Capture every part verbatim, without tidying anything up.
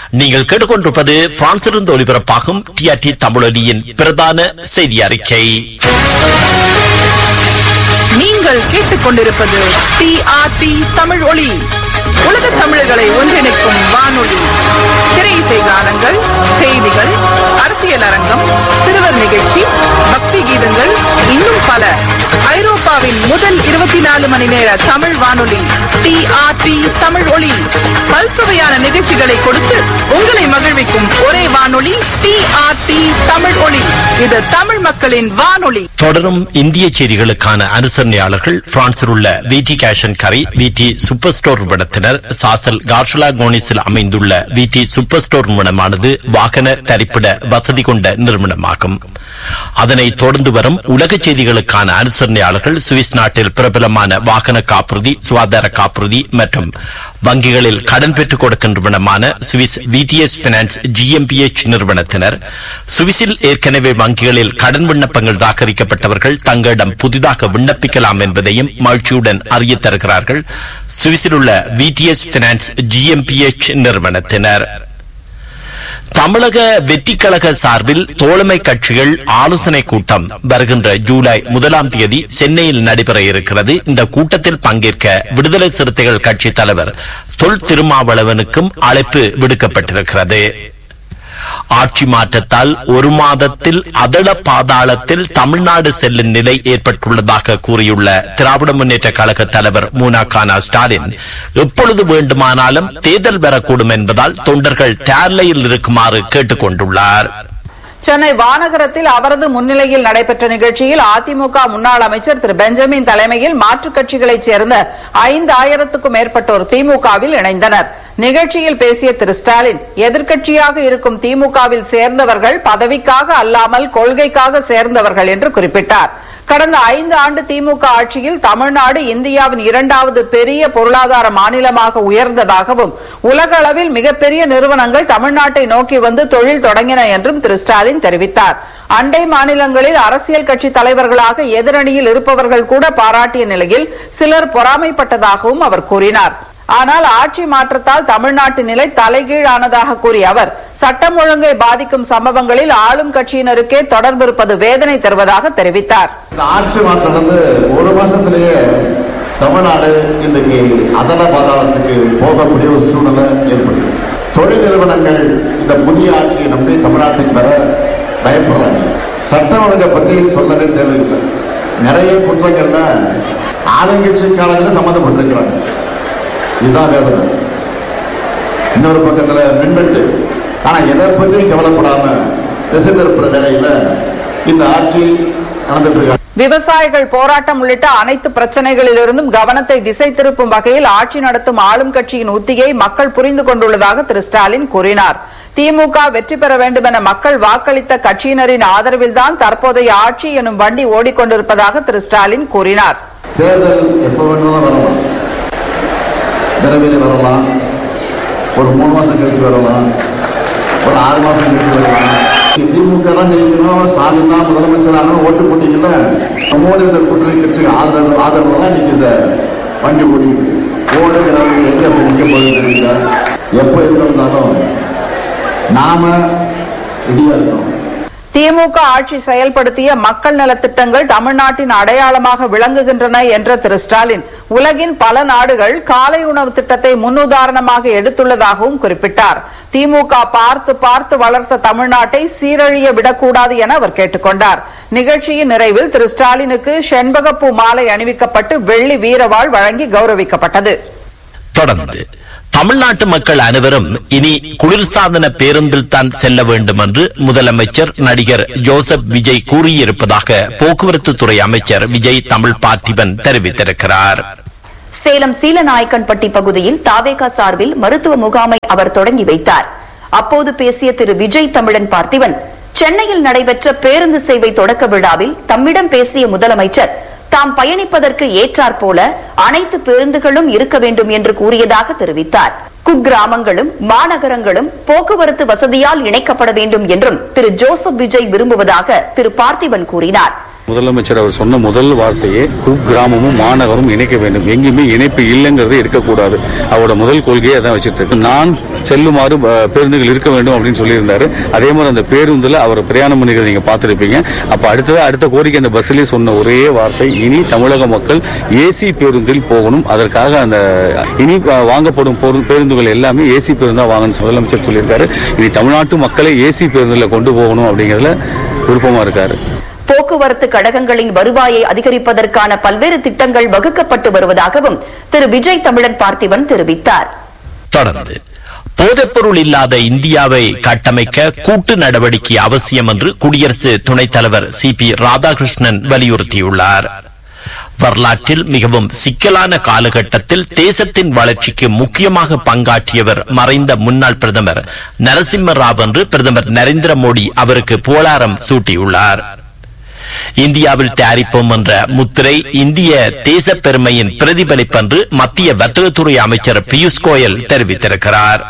நீங்கள் கேட்டுக்கொண்டிருப்பது பிரான்சிலிருந்து ஒலிபரப்பாகும் டிஆர்டி தமிழொலியின் பிரதான செய்தி அறிக்கை. நீங்கள் கேட்டுக்கொண்டிருப்பது டிஆர்டி தமிழ் ஒலி, உலக தமிழர்களை ஒன்றிணைக்கும் வானொலி. திரையிசை கானங்கள், செய்திகள், அரசியல் அரங்கம், சிறுவர் நிகழ்ச்சி, பக்தி கீதங்கள், இன்னும் பல. ஐரோப்பாவின் முதல் இருபத்தி நாலு மணி நேர தமிழ் வானொலி டிஆர்டி தமிழ் ஒலி. பல்சுவையான நிகழ்ச்சிகளை கொடுத்து உங்களை மகிழ்விக்கும் ஒரே வானொலி டிஆர்டி தமிழ் ஒலி. இது தமிழ் மக்களின் வானொலி. தொடரும் இந்திய செய்திகளுக்கான அனுசரணையாளர்கள் பிரான்சில் உள்ள விடி கேஷ் அண்ட் கரி, விடி சூப்பர் ஸ்டோர் நிறுவனத்தினர். சாசல் கார்ஷலா கோனிஸில் அமைந்துள்ள விடி சூப்பர் ஸ்டோர் நிறுவனமானது வாகன தரிப்பிட வசதி கொண்ட நிறுவனமாகும். அதனை தொடர்ந்து வரும் உலக செய்திகளுக்கான அனுசரணையாளர்கள் சுவிஸ் நாட்டில் பிரபலமான வாகன காப்புறுதி, சுகாதார காப்புறுதி மற்றும் வங்கிகளில் கடன் பெற்றுக் கொடுக்கும் நிறுவனமான சுவிஸ் விடிஎஸ் பினான்ஸ் ஜிஎம்பிஎச் நிறுவனத்தினர். சுவிஸில் ஏற்கனவே வங்கிகளில் கடன் விண்ணப்பங்கள் தாக்கரிக்கப்பட்டவர்கள் தங்களிடம் புதிதாக விண்ணப்பிக்கலாம் என்பதையும் மகிழ்ச்சியுடன் அறிய தருகிறார்கள் சுவிஸில் உள்ள விடிஎஸ் பினான்ஸ் ஜிஎம்பிஎச் நிறுவனத்தினர். தமிழக வெற்றி கழக சார்பில் தோழமை கட்சிகள் ஆலோசனை கூட்டம் வருகின்ற ஜூலை முதலாம் தேதி சென்னையில் நடைபெற இருக்கிறது. இந்த கூட்டத்தில் பங்கேற்க விடுதலை சிறுத்தைகள் கட்சி தலைவர் தொல் திருமாவளவனுக்கும் அழைப்பு விடுக்கப்பட்டிருக்கிறது. ஆட்சி மாற்றத்தால் ஒரு மாதத்தில் அதள பாதாளத்தில் தமிழ்நாடு செல்லும் நிலை ஏற்பட்டுள்ளதாக கூறியுள்ள திராவிட முன்னேற்ற கழக தலைவர் மூனா கானா ஸ்டாலின் எப்பொழுது வேண்டுமானாலும் தேர்தல் வரக்கூடும் என்பதால் தொண்டர்கள் தயார்நிலையில் இருக்குமாறு கேட்டுக் கொண்டுள்ளார். சென்னை வானகரத்தில் அவரது முன்னிலையில் நடைபெற்ற நிகழ்ச்சியில் அதிமுக முன்னாள் அமைச்சர் திரு பெஞ்சமின் தலைமையில் மாற்றுக் கட்சிகளைச் சேர்ந்த ஐந்து ஆயிரத்துக்கும் மேற்பட்டோர் திமுகவில் இணைந்தனர். நிகழ்ச்சியில் பேசிய திரு ஸ்டாலின், எதிர்க்கட்சியாக இருக்கும் திமுகவில் சேர்ந்தவர்கள் பதவிக்காக அல்லாமல் கொள்கைக்காக சேர்ந்தவர்கள் என்று குறிப்பிட்டார். கடந்த ஐந்து ஆண்டு திமுக ஆட்சியில் தமிழ்நாடு இந்தியாவின் இரண்டாவது பெரிய பொருளாதார மாநிலமாக உயர்ந்ததாகவும் உலக அளவில் மிகப்பெரிய நிறுவனங்கள் தமிழ்நாட்டை நோக்கி வந்து தொழில் தொடங்கின என்றும் திரு ஸ்டாலின் தெரிவித்தார். அண்டை மாநிலங்களில் அரசியல் கட்சி தலைவர்களாக எதிரணியில் இருப்பவர்கள் கூட பாராட்டிய நிலையில் சிலர் பொறாமைப்பட்டதாகவும் அவர் கூறினார். ஆனால் ஆட்சி மாற்றத்தால் தமிழ்நாட்டு நிலை தலைகீழானதாக கூறிய அவர், சட்டம் ஒழுங்கை பாதிக்கும் சம்பவங்களில் ஆளும் கட்சியினருக்கே தொடர்பு இருப்பது வேதனை தருவதாக தெரிவித்தார். இந்த ஆட்சி மாற்றம் நடந்து ஒரு மாசத்திலேயே தமிழ்நாடு இன்றைக்கு அதல பாதாளத்துக்கு போகக்கூடிய ஒரு சூழ்நிலை ஏற்படுது. தொழில் நிறுவனங்கள் இந்த புதிய ஆட்சியை நம்பி தமிழ்நாட்டுக்கு வர பயப்படுறாங்க. சட்டம் ஒழுங்கை பத்தி சொல்லவே தேவையில்லை. நிறைய குற்றங்கள்ல ஆளுங்கட்சிக்காரர்கள் சம்மந்தப்பட்டிருக்கிறாங்க. இதுதான் வேதனை. இன்னொரு பக்கத்துல மின்வெட்டு. ஆனா எதை பத்தியும் கவலைப்படாம திசை திருப்புற வேலையில இந்த ஆட்சி நடந்துட்டு இருக்காங்க. விவசாயிகள் போராட்டம் உள்ளிட்ட அனைத்து பிரச்சனைகளிலிருந்தும் கவனத்தை திசை திருப்பும் வகையில் ஆட்சி நடத்தும் ஆளும் கட்சியின் உத்தியை மக்கள் புரிந்து கொண்டுள்ளதாக திரு ஸ்டாலின் கூறினார். திமுக வெற்றி பெற வேண்டும் என மக்கள் வாக்களித்த கட்சியினரின் ஆதரவில்தான் தற்போதைய ஆட்சி எனும் வண்டி ஓடிக்கொண்டிருப்பதாக திரு ஸ்டாலின் கூறினார். தேர்தல் எப்ப வேணும்னாலும் வரலாம், விரைவில் வரலாம், ஒரு மூணு மாசம் கழிச்சு வரலாம், ஒரு ஆறு மாசம் கழிச்சு வரலாம். திமுக தான் ஜெயிக்கணும், ஸ்டாலின் தான் முதலமைச்சராக ஓட்டு போட்டீங்கல்ல, நம்மோடு இந்த கூட்டணி கட்சிக்கு ஆதரவு ஆதரவு தான் நீங்க இந்த வண்டி ஓடிட்டு ஓடுகிறவங்க எங்க நிற்க போகுது தெரியல. எப்ப எது நடந்தாலும் நாம ரெடியா இருக்கணும். திமுக ஆட்சி செயல்படுத்திய மக்கள் நலத்திட்டங்கள் தமிழ்நாட்டின் அடையாளமாக விளங்குகின்றன என்ற திரு ஸ்டாலின், உலகின் பல நாடுகள் காலை உணவு திட்டத்தை முன்னுதாரணமாக எடுத்துள்ளதாகவும் குறிப்பிட்டார். திமுக பார்த்து பார்த்து வளர்த்த தமிழ்நாட்டை சீரழிய விடக்கூடாது என அவர் கேட்டுக்கொண்டார். நிகழ்ச்சியின் நிறைவில் திரு ஸ்டாலினுக்கு செண்பகப்பூ மாலை அணிவிக்கப்பட்டு வெள்ளி வீரவாள் வழங்கி கௌரவிக்கப்பட்டது. தொடர்ந்து தமிழ்நாட்டு மக்கள் அனைவரும் இனி குளிர்சாதன பேருந்தில் தான் செல்ல வேண்டும் என்று முதலமைச்சர் நடிகர் ஜோசப் விஜய் கூறியிருப்பதாக போக்குவரத்து துறை அமைச்சர் விஜய் தமிழ் பார்த்திபன் தெரிவித்திருக்கிறார். சேலம் சீலநாயக்கன்பட்டி பகுதியில் தாவேகா சார்பில் மருத்துவ முகாமை அவர் தொடங்கி வைத்தார். அப்போது பேசிய திரு விஜய் தமிழன் பார்த்திபன், சென்னையில் நடைபெற்ற பேருந்து சேவை தொடக்க விழாவில் தம்மிடம் பேசிய முதலமைச்சர் தாம் பயணிப்பதற்கு ஏற்றாற்போல அனைத்து பேருந்துகளும் இருக்க வேண்டும் என்று கூறியதாக தெரிவித்தார். குக்கிராமங்களும் மாநகரங்களும் போக்குவரத்து வசதியால் இணைக்கப்பட வேண்டும் என்றும் திரு ஜோசப் விஜய் விரும்புவதாக திரு பார்த்திபன் கூறினார். முதலமைச்சர் அவர் சொன்ன முதல் வார்த்தையே குக்கிராமமும் மாநகரும் இணைக்க வேண்டும், எங்கேயுமே இணைப்பு இல்லைங்கிறது இருக்கக்கூடாது. அவரோட முதல் கொள்கையை அதான் வச்சுட்டு இருக்கு. நான் செல்லுமாறு பேருந்துகள் இருக்க வேண்டும் அப்படின்னு சொல்லியிருந்தாரு. அதே மாதிரி அந்த பேருந்துல அவர் பிரயாணம் பண்ணிக்கிறத நீங்க பார்த்திருப்பீங்க. அப்ப அடுத்தது அடுத்த கோரிக்கை அந்த பஸ்ஸிலே சொன்ன ஒரே வார்த்தை, இனி தமிழக மக்கள் ஏசி பேருந்தில் போகணும். அதற்காக அந்த இனி வாங்கப்படும் பேருந்துகள் எல்லாமே ஏசி பேருந்தா வாங்கன்னு முதலமைச்சர் சொல்லியிருக்காரு. இனி தமிழ்நாட்டு மக்களை ஏசி பேருந்துல கொண்டு போகணும் அப்படிங்கிறதுல விருப்பமா இருக்காரு. போக்குவரத்து கழகங்களின் வருவாயை அதிகரிப்பதற்கான பல்வேறு திட்டங்கள் வகுக்கப்பட்டு வருவதாகவும் திரு விஜய் தமிழன் பார்த்திபன் தெரிவித்தார். தொடர்ந்து போதைப்பொருள் இல்லாத இந்தியாவை கட்டமைக்க கூட்டு நடவடிக்கை அவசியம் என்று குடியரசு துணைத் தலைவர் சி பி ராதாகிருஷ்ணன் வலியுறுத்தியுள்ளார். வரலாற்றில் மிகவும் சிக்கலான காலகட்டத்தில் தேசத்தின் வளர்ச்சிக்கு முக்கியமாக பங்காற்றியவர் மறைந்த முன்னாள் பிரதமர் நரசிம்ம ராவ் என்று பிரதமர் நரேந்திர மோடி அவருக்கு புகழாரம் சூட்டியுள்ளார். இந்தியாவில் தயாரிப்போம் என்ற முத்திரை இந்திய தேச பெருமையின் பிரதிபலிப்பென்று மத்திய வர்த்தகத்துறை அமைச்சர் பியூஷ் கோயல் தெரிவித்திருக்கிறார்.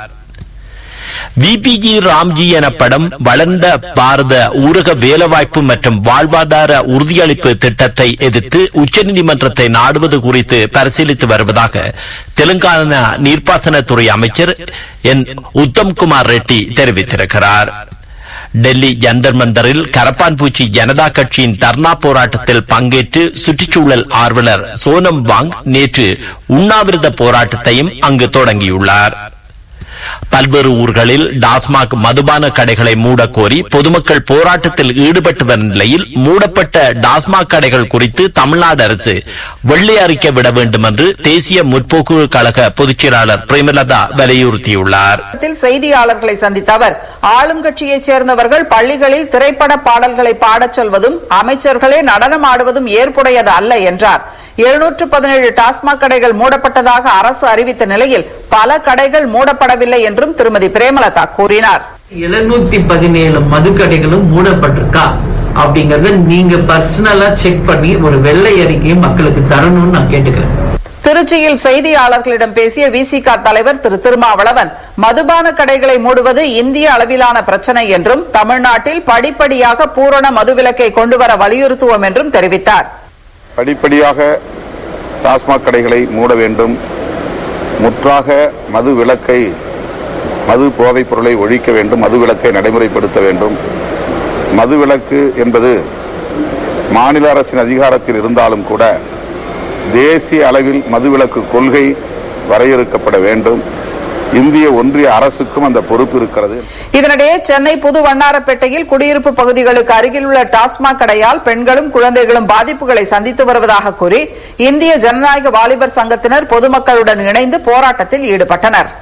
விபிஜி ராம்ஜி எனப்படும் வளர்ந்த பாரத ஊரக வேலைவாய்ப்பு மற்றும் வாழ்வாதார உறுதியளிப்பு திட்டத்தை எதிர்த்து உச்சநீதிமன்றத்தை நாடுவது குறித்து பரிசீலித்து வருவதாக தெலுங்கானா நீர்ப்பாசனத்துறை அமைச்சர் என் உத்தம்குமார் ரெட்டி தெரிவித்திருக்கிறார். டெல்லி ஜந்தர் மந்தரில் கரப்பான்பூச்சி ஜனதா கட்சியின் தர்ணா போராட்டத்தில் பங்கேற்று சுற்றுச்சூழல் ஆர்வலர் சோனம் வாங் நேற்று உண்ணாவிரத போராட்டத்தையும் அங்கு தொடங்கியுள்ளார். பல்வேறு ஊர்களில் டாஸ்மாக் மதுபான கடைகளை மூடக்கோரி பொதுமக்கள் போராட்டத்தில் ஈடுபட்டு வரும் நிலையில் மூடப்பட்ட டாஸ்மாக் கடைகள் குறித்து தமிழ்நாடு அரசு வெள்ளை அறிக்கை விட வேண்டும் என்று தேசிய முற்போக்கு கழக பொதுச் செயலாளர் பிரேமலதா வலியுறுத்தியுள்ளார். செய்தியாளர்களை சந்தித்த அவர் ஆளும் கட்சியைச் சேர்ந்தவர்கள் பள்ளிகளில் திரைப்பட பாடல்களை பாடச் சொல்வதும் அமைச்சர்களே நடனம் ஆடுவதும் ஏற்புடையது அல்ல என்றார். எழுநூற்று பதினேழு டாஸ்மாக் கடைகள் மூடப்பட்டதாக அரசு அறிவித்த நிலையில் பல கடைகள் மூடப்படவில்லை என்றும் திருமதி பிரேமலதா கூறினார். எழுநூத்தி பதினேழு மதுக்கடைகளும் மூடப்பட்டிருக்கா அப்படிங்கறத நீங்க பர்சனலா செக் பண்ணி ஒரு வெள்ளை அறிக்கையை மக்களுக்கு தரணும்னு நான் கேட்டுக்கிறேன். திருச்சியில் செய்தியாளர்களிடம் பேசிய விசிக தலைவர் திரு திருமாவளவன் மதுபான கடைகளை மூடுவது இந்திய அளவிலான பிரச்சனை என்றும் தமிழ்நாட்டில் படிப்படியாக பூரண மதுவிலக்கை கொண்டுவர வலியுறுத்துவோம் என்றும் தெரிவித்தார். படிப்படியாக டாஸ்மாக் கடைகளை மூட வேண்டும், முற்றாக மது விலக்கை மது போதைப் பொருளை ஒழிக்க வேண்டும், மது விலக்கை நடைமுறைப்படுத்த வேண்டும். மது விலக்கு என்பது மாநில அரசின் அதிகாரத்தில் இருந்தாலும் கூட தேசிய அளவில் மதுவிலக்கு கொள்கை வரையறுக்கப்பட வேண்டும். இந்திய ஒன்றிய அரசுக்கும் அந்த பொறுப்பு இருக்கிறது. இதனிடையே சென்னை புது வண்ணாரப்பேட்டையில் குடியிருப்பு பகுதிகளுக்கு அருகில் உள்ள டாஸ்மாக் கடையால் பெண்களும் குழந்தைகளும் பாதிப்புகளை சந்தித்து வருவதாக கூறி இந்திய ஜனநாயக வாலிபர் சங்கத்தினர் பொதுமக்களுடன் இணைந்து போராட்டத்தில் ஈடுபட்டனர்.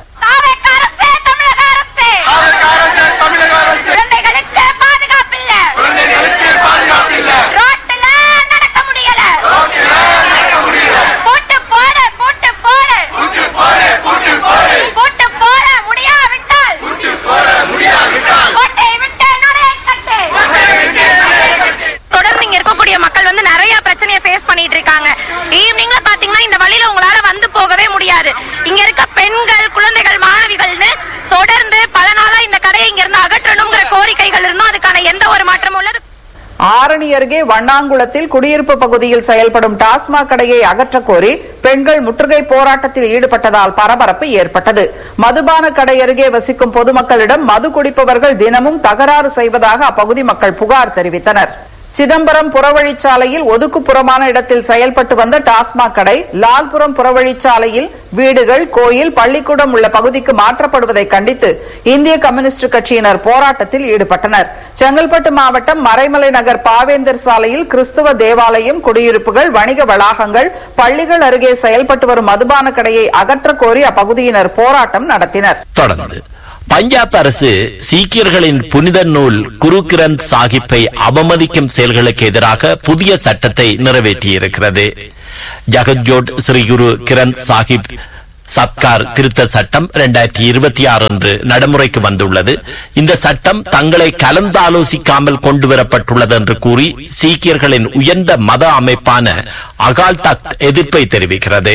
ஆரணி அருகே வண்ணாங்குளத்தில் குடியிருப்பு பகுதியில் செயல்படும் டாஸ்மாக் கடையை அகற்றக் கோரி பெண்கள் முற்றுகை போராட்டத்தில் ஈடுபட்டதால் பரபரப்பு ஏற்பட்டது. மதுபான கடை அருகே வசிக்கும் பொதுமக்களிடம் மது குடிப்பவர்கள் தினமும் தகராறு செய்வதாக அப்பகுதி மக்கள் புகார் தெரிவித்தனர். சிதம்பரம் புறவழிச்சாலையில் ஒதுக்குப்புறமான இடத்தில் செயல்பட்டு வந்த டாஸ்மாக் கடை லால்புரம் புறவழிச்சாலையில் வீடுகள், கோயில், பள்ளிக்கூடம் உள்ள பகுதிக்கு மாற்றப்படுவதை கண்டித்து இந்திய கம்யூனிஸ்ட் கட்சியினர் போராட்டத்தில் ஈடுபட்டனர். செங்கல்பட்டு மாவட்டம் மறைமலை நகர் பாவேந்தர் சாலையில் கிறிஸ்துவ தேவாலயம், குடியிருப்புகள், வணிக வளாகங்கள், பள்ளிகள் அருகே செயல்பட்டு வரும் மதுபான கடையை அகற்றக் கோரி அப்பகுதியினர் போராட்டம் நடத்தினர். தொடர்ந்து பஞ்சாப் அரசு சீக்கியர்களின் புனித நூல் குரு கிரந்த் சாஹிப்பை அவமதிக்கும் செயல்களுக்கு எதிராக புதிய சட்டத்தை நிறைவேற்றியிருக்கிறது. ஜகத்ஜோட் ஸ்ரீ குரு கிரந்த் சாஹிப் சத்கார் திருத்த சட்டம் இரண்டாயிரத்தி இருபத்தி ஆறு அன்று நடைமுறைக்கு வந்துள்ளது. இந்த சட்டம் தங்களை கலந்தாலோசிக்காமல் கொண்டுவரப்பட்டுள்ளது என்று கூறி சீக்கியர்களின் உயர்ந்த மத அமைப்பான அகால் தக்த் எதிர்ப்பை தெரிவிக்கிறது.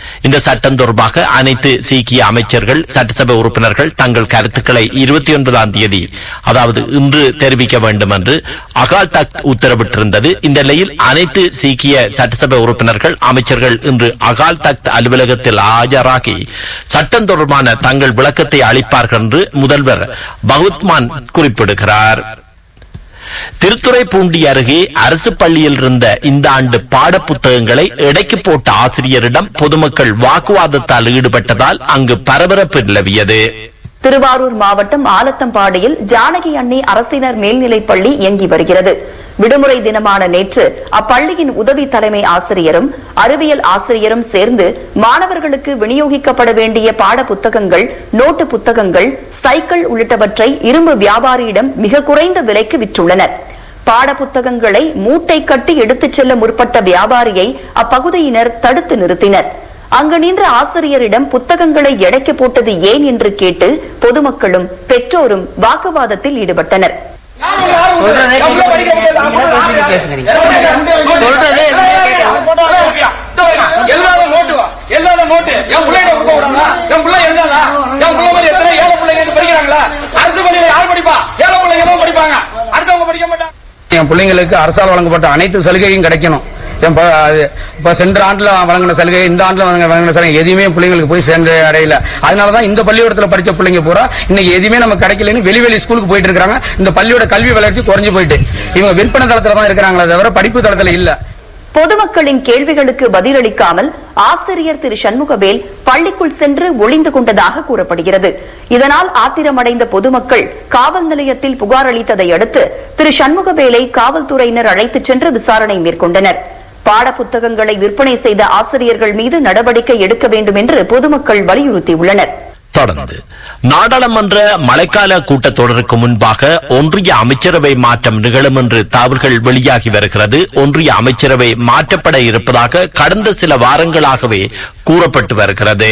இந்த சட்டம் தொடர்பாக அனைத்து சீக்கிய அமைச்சர்கள் சட்டசபை உறுப்பினர்கள் தங்கள் கருத்துக்களை இருபத்தி ஒன்பதாம் தேதி அதாவது இன்று தெரிவிக்க வேண்டும் என்று அகால் தக்த் உத்தரவிட்டிருந்தது. இந்த நிலையில் அனைத்து சீக்கிய சட்டசபை உறுப்பினர்கள் அமைச்சர்கள் இன்று அகால் தக்த் அலுவலகத்தில் ஆஜராகி சட்டம் தொடர்பான தங்கள் விளக்கத்தை அளிப்பார்கள் என்று முதல்வர் பகவத்மான் குறிப்பிடுகிறார். திருத்துறைப்பூண்டி அருகே அரசு பள்ளியில் இருந்த இந்த ஆண்டு பாட புத்தகங்களை எடைக்கு போட்ட ஆசிரியரிடம் பொதுமக்கள் வாக்குவாதத்தால் ஈடுபட்டதால் அங்கு பரபரப்பு நிலவியது. திருவாரூர் மாவட்டம் ஆலத்தம்பாடியில் ஜானகி அண்ணி அரசினர் மேல்நிலைப் பள்ளி இயங்கி வருகிறது. விடுமுறை தினமான நேற்று அப்பள்ளியின் உதவி தலைமை ஆசிரியரும் அறிவியல் ஆசிரியரும் சேர்ந்து மாணவர்களுக்கு விநியோகிக்கப்பட வேண்டிய பாட புத்தகங்கள், நோட்டு புத்தகங்கள், சைக்கிள் உள்ளிட்டவற்றை இரும்பு வியாபாரியிடம் மிக குறைந்த விலைக்கு விற்றுள்ளனர். பாட புத்தகங்களை மூட்டை கட்டி எடுத்துச் செல்ல முற்பட்ட வியாபாரியை அப்பகுதியினர் தடுத்து நிறுத்தினர். அங்கு நின்ற ஆசிரியரிடம் புத்தகங்களை எடைக்கு போட்டது ஏன் என்று கேட்டு பொதுமக்களும் பெற்றோரும் வாக்குவாதத்தில் ஈடுபட்டனர். என் பிள்ளைங்களுக்கு அரசால் வழங்கப்பட்ட அனைத்து சலுகையும் கிடைக்கணும். இப்ப சென்ற ஆண்டுல வழங்கின சலுகை, இந்த ஆண்டுல வழங்கின சலுகை எதுவுமே பிள்ளைங்களுக்கு போய் சேர்ந்த அடையில. அதனாலதான் இந்த பள்ளிக்கூடத்துல படிச்ச பிள்ளைங்க பூரா இன்னைக்கு எதுவுமே நம்ம கிடைக்கலன்னு வெளி வெளி ஸ்கூலுக்கு போயிட்டு இருக்காங்க. இந்த பள்ளியோட கல்வி வளர்ச்சி குறைஞ்சு போயிட்டு இவங்க விற்பனை தளத்துல தான் இருக்கிறாங்களே தவிர படிப்பு தளத்துல இல்ல. பொதுமக்களின் கேள்விகளுக்கு பதிலளிக்காமல் ஆசிரியர் திரு சண்முகவேல் பள்ளிக்குள் சென்று ஒளிந்து கொண்டதாக கூறப்படுகிறது. இதனால் ஆத்திரமடைந்த பொதுமக்கள் காவல் நிலையத்தில் புகார் அளித்ததை அடுத்து திரு சண்முகவேலை காவல்துறையினர் அழைத்துச் சென்று விசாரணை மேற்கொண்டனர். பாட புத்தகங்களை விற்பனை செய்த ஆசிரியர்கள் மீது நடவடிக்கை எடுக்க வேண்டும் என்று பொதுமக்கள் வலியுறுத்தியுள்ளனர். தொடர்ந்து நாடாளுமன்ற மழைக்கால கூட்டத்தொடருக்கு முன்பாக ஒன்றிய அமைச்சரவை மாற்றம் நிகழும் என்று தகவல்கள் வெளியாகி வருகிறது. ஒன்றிய அமைச்சரவை மாற்றப்பட இருப்பதாக கடந்த சில வாரங்களாகவே கூறப்பட்டு வருகிறது.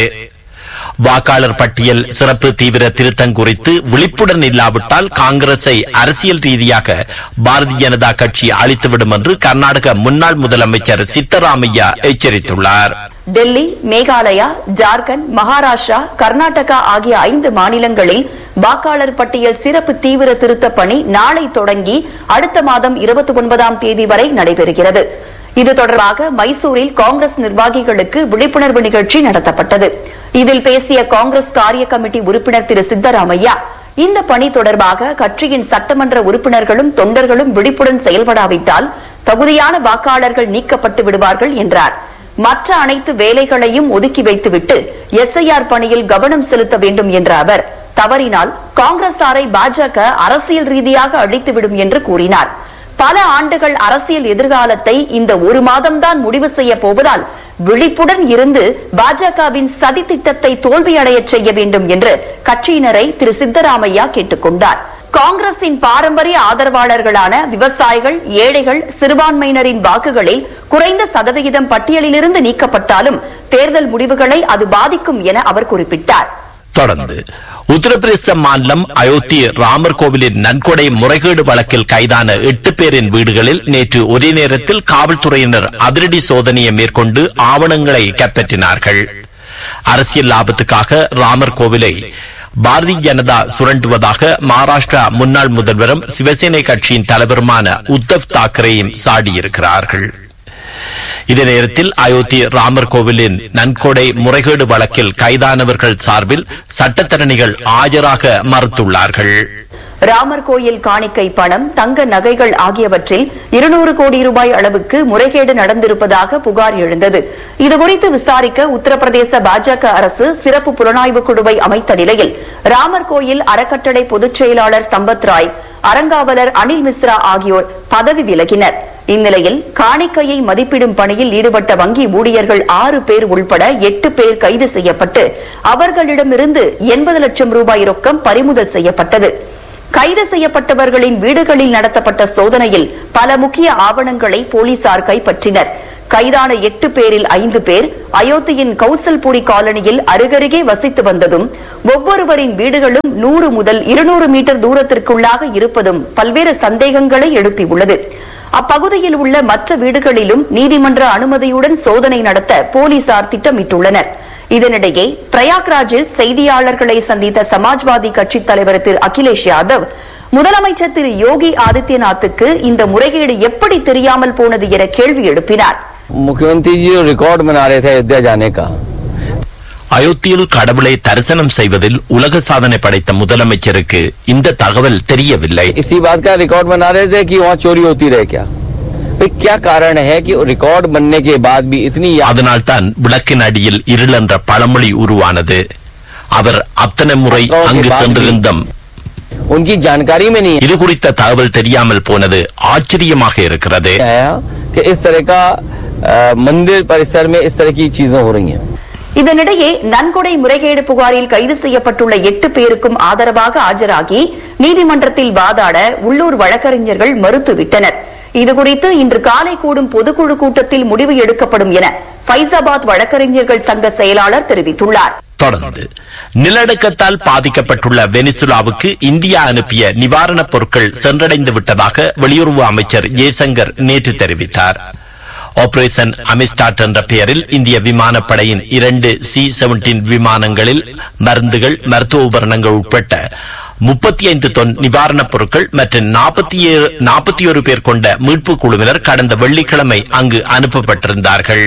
வாக்காளர் பட்டியல் சிறப்பு தீவிர திருத்தம் குறித்து விழிப்புடன் இல்லாவிட்டால் காங்கிரஸை அரசியல் ரீதியாக பாரதிய ஜனதா கட்சி அழித்துவிடும் என்று கர்நாடக முன்னாள் முதலமைச்சர் சித்தராமையா எச்சரித்துள்ளார். டெல்லி, மேகாலயா, ஜார்க்கண்ட், மகாராஷ்டிரா, கர்நாடகா ஆகிய ஐந்து மாநிலங்களில் வாக்காளர் பட்டியல் சிறப்பு தீவிர திருத்த பணி நாளை தொடங்கி அடுத்த மாதம் இருபத்தி ஒன்பதாம் தேதி வரை நடைபெறுகிறது. இது தொடர்பாக மைசூரில் காங்கிரஸ் நிர்வாகிகளுக்கு விழிப்புணர்வு நிகழ்ச்சி நடத்தப்பட்டது. இதில் பேசிய காங்கிரஸ் காரிய கமிட்டி உறுப்பினர் திரு சித்தராமையா, இந்த பணி தொடர்பாக கட்சியின் சட்டமன்ற உறுப்பினர்களும் தொண்டர்களும் விழிப்புடன் செயல்படாவிட்டால் தகுதியான வாக்காளர்கள் நீக்கப்பட்டு விடுவார்கள் என்றார். மற்ற அனைத்து வேலைகளையும் ஒதுக்கி வைத்துவிட்டு எஸ்ஐஆர் பணியில் கவனம் செலுத்த வேண்டும் என்ற அவர், தவறினால் காங்கிரசாரை பாஜக அரசியல் ரீதியாக அழித்துவிடும் என்று கூறினார். பல ஆண்டுகள் அரசியல் எதிர்காலத்தை இந்த ஒரு மாதம்தான் முடிவு செய்ய போவதால் விழிப்புடன் இருந்து பாஜகவின் சதி திட்டத்தை தோல்வியடைய செய்ய வேண்டும் என்று கட்சியினரை திரு சித்தராமையா கேட்டுக் கொண்டார். காங்கிரசின் பாரம்பரிய ஆதரவாளர்களான விவசாயிகள், ஏழைகள், சிறுபான்மையினரின் வாக்குகளில் குறைந்த சதவிகிதம் பட்டியலிலிருந்து நீக்கப்பட்டாலும் தேர்தல் முடிவுகளை அது பாதிக்கும் என அவர் குறிப்பிட்டார். தொடர்ந்து உத்தரப்பிரதேச மாநிலம் அயோத்தி ராமர் கோவிலின் நன்கொடை முறைகேடு வழக்கில் கைதான எட்டு பேரின் வீடுகளில் நேற்று ஒரே நேரத்தில் காவல்துறையினர் அதிரடி சோதனையை மேற்கொண்டு ஆவணங்களை கைப்பற்றினார்கள். அரசியல் லாபத்துக்காக ராமர் கோவிலை பாரதிய ஜனதா சுரண்டுவதாக மகாராஷ்டிரா முன்னாள் முதல்வரும் சிவசேனை கட்சியின் தலைவருமான உத்தவ் தாக்கரேயும் சாடியிருக்கிறார்கள். இதே நேரத்தில் அயோத்தி ராமர் கோவிலின் நன்கொடை முறைகேடு வழக்கில் கைதானவர்கள் சார்பில் சட்டத்தரணிகள் ஆஜராக மறுத்துள்ளார்கள். ராமர் கோயில் காணிக்கை பணம், தங்க நகைகள் ஆகியவற்றில் இருநூறு கோடி ரூபாய் அளவுக்கு முறைகேடு நடந்திருப்பதாக புகார் எழுந்தது. இதுகுறித்து விசாரிக்க உத்தரப்பிரதேச பாஜக அரசு சிறப்பு புலனாய்வு குழுவை அமைத்த நிலையில் ராமர் கோயில் அறக்கட்டளை பொதுச் செயலாளர் சம்பத் ராய், அறங்காவலர் அனில் மிஸ்ரா ஆகியோர் பதவி விலகினர். இந்நிலையில் காணிக்கையை மதிப்பிடும் பணியில் ஈடுபட்ட வங்கி ஊழியர்கள் ஆறு பேர் உள்பட எட்டு பேர் கைது செய்யப்பட்டு அவர்களிடமிருந்து எண்பது லட்சம் ரூபாய் ரொக்கம் பறிமுதல் செய்யப்பட்டது. கைது செய்யப்பட்டவர்களின் வீடுகளில் நடத்தப்பட்ட சோதனையில் பல முக்கிய ஆவணங்களை போலீசார் கைப்பற்றினர். கைதான எட்டு பேரில் ஐந்து பேர் அயோத்தியின் கௌசல்புரி காலனியில் அருகருகே வசித்து வந்ததும், ஒவ்வொருவரின் வீடுகளும் நூறு முதல் இருநூறு மீட்டர் தூரத்திற்குள்ளாக இருப்பதும் பல்வேறு சந்தேகங்களை எழுப்பியுள்ளது. அப்பகுதியில் உள்ள மற்ற வீடுகளிலும் நீதிமன்ற அனுமதியுடன் சோதனை நடத்த போலீசார் திட்டமிட்டுள்ளனர். இதனிடையே பிரயாக்ராஜில் செய்தியாளர்களை சந்தித்த சமாஜ்வாதி கட்சித் தலைவர் திரு அகிலேஷ் யாதவ் முதலமைச்சர் திரு யோகி ஆதித்யநாத்துக்கு இந்த முறைகேடு எப்படி தெரியாமல் போனது என கேள்வி எழுப்பினார். मुख्यमंत्री जी रिकॉर्ड बना रहे थे अयोध्या जाने का. அயோத்தியில் கடவுளை தரிசனம் செய்வதில் உலக சாதனை படைத்த முதலமைச்சருக்கு இந்த தகவல் தெரியவில்லை. इसी बात का रिकॉर्ड बना रहे थे कि वहाँ चोरी होती रहे क्या? क्या कारण है कि रिकॉर्ड बनने के बाद भी इतनी. அதனால் தான் விளக்கின் அடியில் இருள் என்ற பழமொழி உருவானது. அவர் அத்தனை முறை அங்கு சென்றிருந்தும் उनकी जानकारी में नहीं. இது குறித்த தகவல் தெரியாமல் போனது ஆச்சரியமாக இருக்கிறது. कि इस तरह का मंदिर परिसर में इस तरह की चीजें हो रही हैं. இதனிடையே நன்கொடை முறைகேடு புகாரில் கைது செய்யப்பட்டுள்ள எட்டு பேருக்கும் ஆதரவாக ஆஜராகி நீதிமன்றத்தில் வாதாட உள்ளூர் வழக்கறிஞர்கள் மறுத்துவிட்டனர். இதுகுறித்து இன்று காலை கூடும் பொதுக்குழு கூட்டத்தில் முடிவு எடுக்கப்படும் என ஃபைசாபாத் வழக்கறிஞர்கள் சங்க செயலாளர் தெரிவித்துள்ளார். தொடர்ந்து நிலநடுக்கத்தால் பாதிக்கப்பட்டுள்ள வெனிசுலாவுக்கு இந்தியா அனுப்பிய நிவாரணப் பொருட்கள் சென்றடைந்து விட்டதாக வெளியுறவு அமைச்சர் ஜெய்சங்கர் நேற்று தெரிவித்தார். ஆபரேஷன் அமிஸ்டாட் என்ற பெயரில் இந்திய விமானப்படையின் இரண்டு சி செவன்டீன் விமானங்களில் மருந்துகள், மருத்துவ உபகரணங்கள் உட்பட்ட முப்பத்தி ஐந்து தொன் நிவாரணப் பொருட்கள் மற்றும் நாற்பத்தி ஒரு பேர் கொண்ட மீட்பு குழுவினர் கடந்த வெள்ளிக்கிழமை அங்கு அனுப்பப்பட்டிருந்தார்கள்.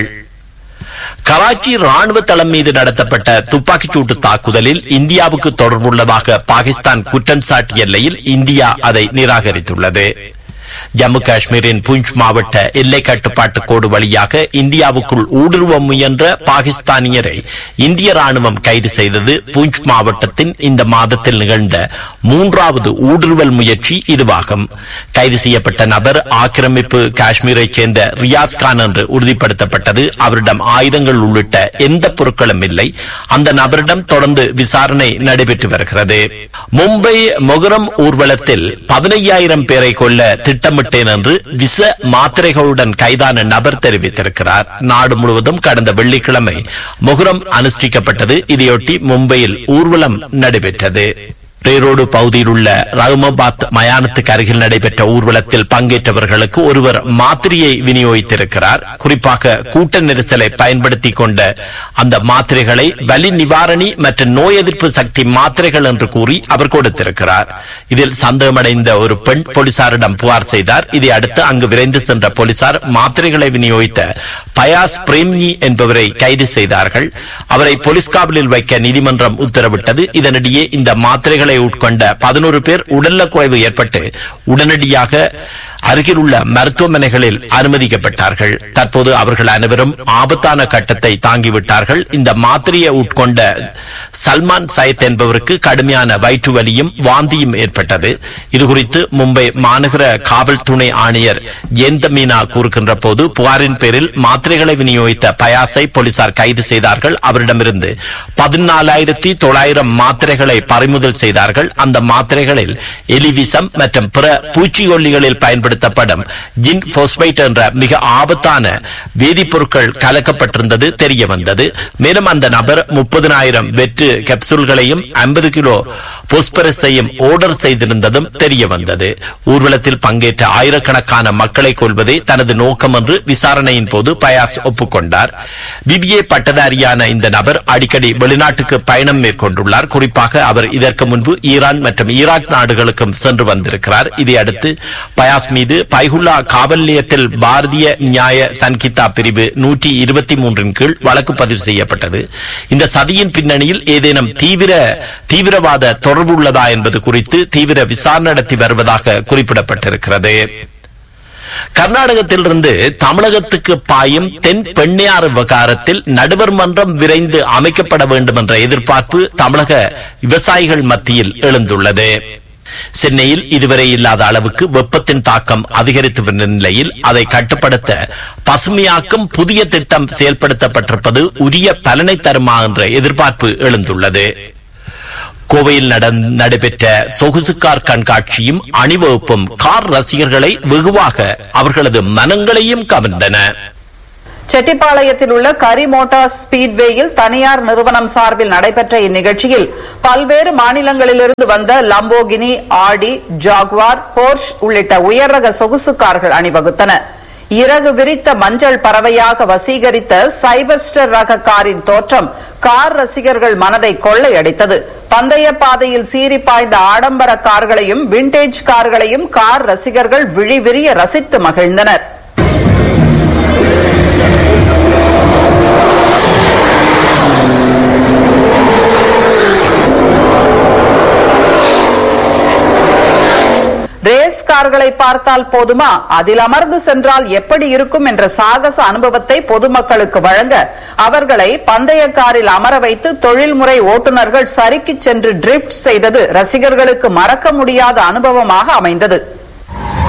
கராச்சி ராணுவ தளம் மீது நடத்தப்பட்ட துப்பாக்கிச்சூட்டு தாக்குதலில் இந்தியாவுக்கு தொடர்புள்ளதாக பாகிஸ்தான் குற்றம் சாட்டிய எல்லையில் இந்தியா அதை நிராகரித்துள்ளது. ஜம்மு காஷ்மீரின் பூஞ்ச் மாவட்ட எல்லை கட்டுப்பாட்டு கோடு வழியாக இந்தியாவுக்குள் ஊடுருவ முயன்ற பாகிஸ்தானியரை இந்திய ராணுவம் கைது செய்தது. பூஞ்ச் மாவட்டத்தின் இந்த மாதத்தில் நிகழ்ந்த மூன்றாவது ஊடுருவல் முயற்சி இதுவாகும். கைது செய்யப்பட்ட நபர் ஆக்கிரமிப்பு காஷ்மீரைச் சேர்ந்த ரியாஸ் கான் என்று உறுதிப்படுத்தப்பட்டது. அவரிடம் ஆயுதங்கள் உள்ளிட்ட எந்த பொருட்களும் இல்லை. அந்த நபரிடம் தொடர்ந்து விசாரணை நடைபெற்று வருகிறது. மும்பை மொகரம் ஊர்வலத்தில் பதினையாயிரம் பேரை கொல்ல திட்டமிட்டேன் என்று விச மாத்திரைகளுடன் கைதான நபர் தெரிவித்திருக்கிறார். நாடு முழுவதும் கடந்த வெள்ளிக்கிழமை மொகரம் அனுஷ்டிக்கப்பட்டது. இதையொட்டி மும்பையில் ஊர்வலம் நடைபெற்றது. ரேரோடு பகுதியில் உள்ள ரஹ்மாபாத் மயானத்துக்கு அருகில் நடைபெற்ற ஊர்வலத்தில் பங்கேற்றவர்களுக்கு ஒருவர் மாத்திரையை விநியோகித்திருக்கிறார். குறிப்பாக கூட்ட நெரிசலை பயன்படுத்தி கொண்ட அந்த மாத்திரைகளை வலி நிவாரணி மற்றும் நோய் எதிர்ப்பு சக்தி மாத்திரைகள் என்று கூறி அவர் கொடுத்திருக்கிறார். இதில் சந்தேகமடைந்த ஒரு பெண் போலீசாரிடம் புகார் செய்தார். இதை அடுத்து அங்கு விரைந்து சென்ற போலீசார் மாத்திரைகளை விநியோகித்த பயாஸ் பிரேம்னி என்பவரை கைது செய்தார்கள். அவரை போலீஸ் காவலில் வைக்க நீதிமன்றம் உத்தரவிட்டது. இதனிடையே இந்த மாத்திரைகளை உட்கொண்ட பதினோரு பேர் உடல்நல குறைவு ஏற்பட்டு உடனடியாக அருகில் உள்ள மருத்துவமனைகளில் அனுமதிக்கப்பட்டார்கள். தற்போது அவர்கள் அனைவரும் ஆபத்தான கட்டத்தை தாங்கிவிட்டார்கள். இந்த மாத்திரையை உட்கொண்ட சல்மான் சயத் என்பவருக்கு கடுமையான வயிற்று வலியும் வாந்தியும் ஏற்பட்டது. இதுகுறித்து மும்பை மாநகர காவல் துணை ஆணையர் ஜெயந்த மீனா கூறுகின்ற போது, புகாரின் பேரில் மாத்திரைகளை விநியோகித்த பயாஸை போலீசார் கைது செய்தார்கள். அவரிடமிருந்து பதினாலாயிரத்தி தொள்ளாயிரம் மாத்திரைகளை பறிமுதல் செய்தார்கள். அந்த மாத்திரைகளில் எலிவிசம் மற்றும் பிற பூச்சிக்கொல்லிகளில் பயன்படுத்த ஜின் போஸ்பைட் என்ற மிக ஆபத்தான வேதிப்பொருட்கள் கலக்கப்பட்டிருந்தது தெரிய வந்தது. மேலும் அந்த நபர் முப்பதினாயிரம் வெற்று கேப்சூல்களையும் ஐம்பது கிலோ போஸ்பரஸையும் ஆர்டர் செய்திருந்ததும் தெரிய வந்தது. ஊர்வலத்தில் பங்கேற்ற ஆயிரக்கணக்கான மக்களை கொல்வதே தனது நோக்கம் என்று விசாரணையின் போது பயாஸ் ஒப்புக்கொண்டார். பிபிஏ பட்டதாரியான இந்த நபர் அடிக்கடி வெளிநாட்டுக்கு பயணம் மேற்கொண்டுள்ளார். குறிப்பாக அவர் இதற்கு முன்பு ஈரான் மற்றும் ஈராக் நாடுகளுக்கும் சென்று வந்திருக்கிறார். இதையடுத்து பயாஸ் மீது பைகுல்லா காவல் நிலையத்தில் பாரதிய நியாய சன்கிதா பிரிவு நூற்றி இருபத்தி மூன்றின் கீழ் வழக்கு பதிவு செய்யப்பட்டது. இந்த சதியின் பின்னணியில் ஏதேனும் தீவிர தீவிரவாத தொடர்பு உள்ளதா என்பது குறித்து தீவிர விசாரணை நடத்தி வருவதாக குறிப்பிடப்பட்டிருக்கிறது. கர்நாடகத்திலிருந்து தமிழகத்துக்கு பாயும் தென் பெண்ணையாறு விவகாரத்தில் நடுவர் மன்றம் விரைந்து அமைக்கப்பட வேண்டும் என்ற எதிர்பார்ப்பு தமிழக விவசாயிகள் மத்தியில் எழுந்துள்ளது. சென்னையில் இதுவரை இல்லாத அளவுக்கு வெப்பத்தின் தாக்கம் அதிகரித்து வந்த நிலையில் அதை கட்டுப்படுத்த பசுமையாக்கும் புதிய திட்டம் செயல்படுத்தப்பட்டிருப்பது உரிய பலனை தருமா என்ற எதிர்பார்ப்பு எழுந்துள்ளது. கோவையில் நடைபெற்ற சொகுசு கார் கண்காட்சியும் அணிவகுப்பும் கார் ரசிகர்களை வெகுவாக அவர்களது மனங்களையும் கவர்ந்தன. செட்டிப்பாளையத்தில் உள்ள கரி மோட்டார்ஸ் ஸ்பீட்வேயில் தனியார் நிறுவனம் சார்பில் நடைபெற்ற இந்நிகழ்ச்சியில் பல்வேறு மாநிலங்களிலிருந்து வந்த லம்போகினி, ஆடி, ஜாகுவார், போர்ஷ் உள்ளிட்ட உயர் ரக சொகுசு கார்கள் அணிவகுத்தன. இறகு விரித்த மஞ்சள் பறவையாக வசீகரித்த சைபர்ஸ்டர் ரக காரின் தோற்றம் கார் ரசிகர்கள் மனதை கொள்ளையடித்தது. பந்தய பாதையில் சீறி பாய்ந்த ஆடம்பர கார்களையும் விண்டேஜ் கார்களையும் கார் ரசிகர்கள் விழிவிரிய ரசித்து மகிழ்ந்தனர். ரேஸ் கார்களை பார்த்தால் போதுமா, அதில் அமர்ந்து சென்றால் எப்படி இருக்கும் என்ற சாகச அனுபவத்தை பொதுமக்களுக்கு வழங்க அவர்களை பந்தய காரில் அமர வைத்து தொழில்முறை ஓட்டுநர்கள் சறுக்கிச் சென்று டிரிப்ட் செய்தது ரசிகர்களுக்கு மறக்க முடியாத அனுபவமாக அமைந்தது.